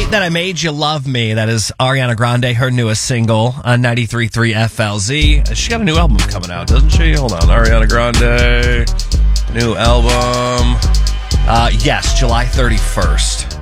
Hate That I Made You Love Me. That is Ariana Grande, her newest single on 93.3 FLZ. She got a new album coming out, doesn't she? Hold on. Ariana Grande, new album. Yes, July 31st.